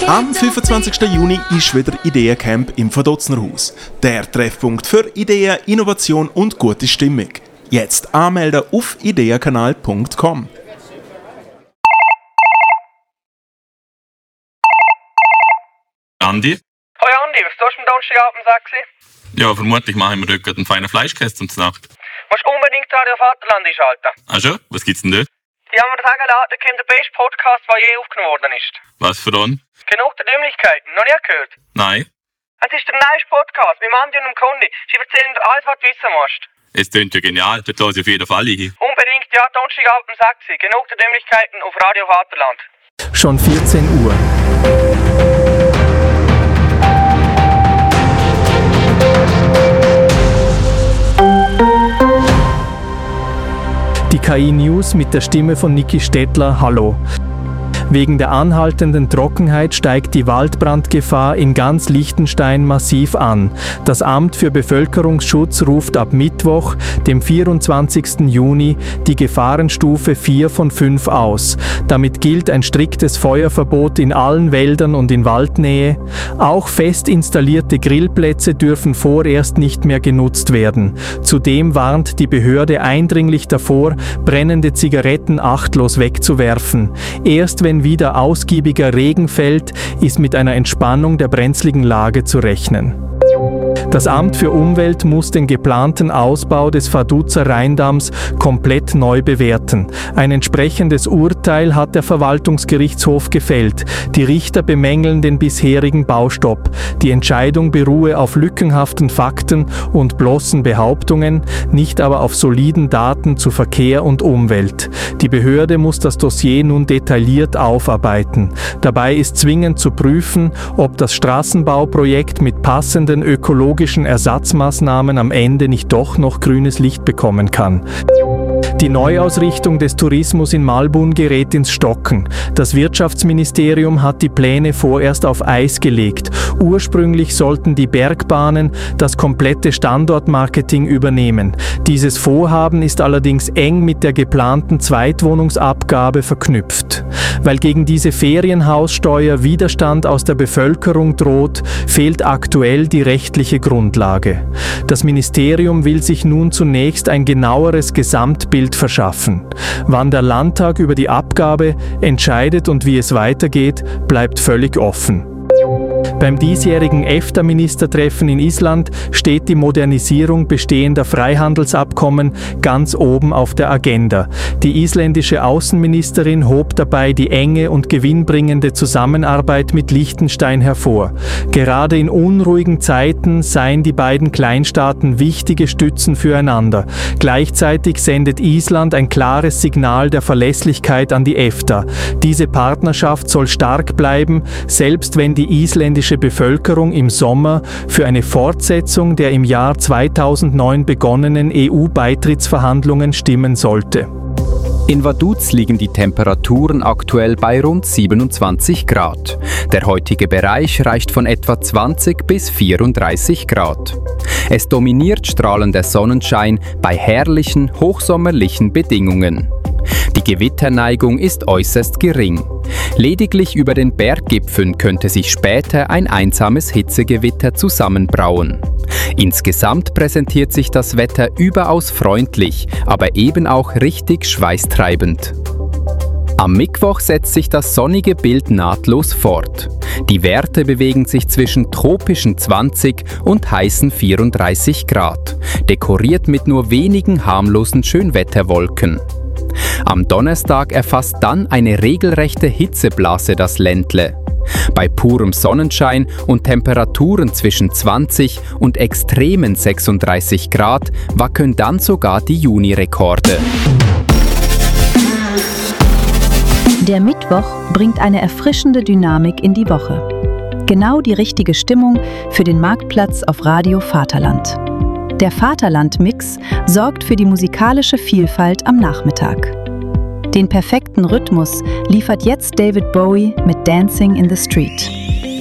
Am 25. Juni ist wieder Ideencamp im Verdotznerhaus. Der Treffpunkt für Ideen, Innovation und gute Stimmung. Jetzt anmelden auf ideenkanal.com. Andi? Hoi Andi, was tust du am Donnerstagabend um 6 Uhr? Ja, vermutlich machen wir dort einen feinen Fleischkäse zum Nacht. Musst unbedingt Radio Vaterland einschalten. Ah schon? Was gibt's denn dort? Die haben mir sagen lassen, da kommt der beste Podcast, der je aufgenommen worden ist. Was für einen? Genug der Dümmlichkeiten, noch nie gehört? Nein. Es ist der neueste Podcast mit Andi und dem Kondi. Sie erzählen dir alles, was du wissen musst. Es klingt ja genial, dort höre ich auf jeden Fall hin. Unbedingt, ja, Donnerstagabend um 6 Uhr. Genug der Dümmlichkeiten auf Radio Vaterland. Schon 14 Uhr. Die KI News mit der Stimme von Niki Stettler. Hallo. Wegen der anhaltenden Trockenheit steigt die Waldbrandgefahr in ganz Liechtenstein massiv an. Das Amt für Bevölkerungsschutz ruft ab Mittwoch, dem 24. Juni, die Gefahrenstufe 4 von 5 aus. Damit gilt ein striktes Feuerverbot in allen Wäldern und in Waldnähe. Auch fest installierte Grillplätze dürfen vorerst nicht mehr genutzt werden. Zudem warnt die Behörde eindringlich davor, brennende Zigaretten achtlos wegzuwerfen. Erst wenn wieder ausgiebiger Regen fällt, ist mit einer Entspannung der brenzligen Lage zu rechnen. Das Amt für Umwelt muss den geplanten Ausbau des Vaduzer Rheindamms komplett neu bewerten. Ein entsprechendes Urteil hat der Verwaltungsgerichtshof gefällt. Die Richter bemängeln den bisherigen Baustopp. Die Entscheidung beruhe auf lückenhaften Fakten und bloßen Behauptungen, nicht aber auf soliden Daten zu Verkehr und Umwelt. Die Behörde muss das Dossier nun detailliert aufarbeiten. Dabei ist zwingend zu prüfen, ob das Straßenbauprojekt mit passenden ökologischen Ersatzmaßnahmen am Ende nicht doch noch grünes Licht bekommen kann. Die Neuausrichtung des Tourismus in Malbun gerät ins Stocken. Das Wirtschaftsministerium hat die Pläne vorerst auf Eis gelegt. Ursprünglich sollten die Bergbahnen das komplette Standortmarketing übernehmen. Dieses Vorhaben ist allerdings eng mit der geplanten Zweitwohnungsabgabe verknüpft. Weil gegen diese Ferienhaussteuer Widerstand aus der Bevölkerung droht, fehlt aktuell die rechtliche Grundlage. Das Ministerium will sich nun zunächst ein genaueres Gesamtbild verschaffen. Wann der Landtag über die Abgabe entscheidet und wie es weitergeht, bleibt völlig offen. Beim diesjährigen EFTA-Ministertreffen in Island steht die Modernisierung bestehender Freihandelsabkommen ganz oben auf der Agenda. Die isländische Außenministerin hob dabei die enge und gewinnbringende Zusammenarbeit mit Liechtenstein hervor. Gerade in unruhigen Zeiten seien die beiden Kleinstaaten wichtige Stützen füreinander. Gleichzeitig sendet Island ein klares Signal der Verlässlichkeit an die EFTA. Diese Partnerschaft soll stark bleiben, selbst wenn die isländische Bevölkerung im Sommer für eine Fortsetzung der im Jahr 2009 begonnenen EU-Beitrittsverhandlungen stimmen sollte. In Vaduz liegen die Temperaturen aktuell bei rund 27 Grad. Der heutige Bereich reicht von etwa 20 bis 34 Grad. Es dominiert strahlender Sonnenschein bei herrlichen, hochsommerlichen Bedingungen. Die Gewitterneigung ist äußerst gering. Lediglich über den Berggipfeln könnte sich später ein einsames Hitzegewitter zusammenbrauen. Insgesamt präsentiert sich das Wetter überaus freundlich, aber eben auch richtig schweißtreibend. Am Mittwoch setzt sich das sonnige Bild nahtlos fort. Die Werte bewegen sich zwischen tropischen 20 und heißen 34 Grad, dekoriert mit nur wenigen harmlosen Schönwetterwolken. Am Donnerstag erfasst dann eine regelrechte Hitzeblase das Ländle. Bei purem Sonnenschein und Temperaturen zwischen 20 und extremen 36 Grad wackeln dann sogar die Juni-Rekorde. Der Mittwoch bringt eine erfrischende Dynamik in die Woche. Genau die richtige Stimmung für den Marktplatz auf Radio Vaterland. Der Vaterland-Mix sorgt für die musikalische Vielfalt am Nachmittag. Den perfekten Rhythmus liefert jetzt David Bowie mit Dancing in the Street.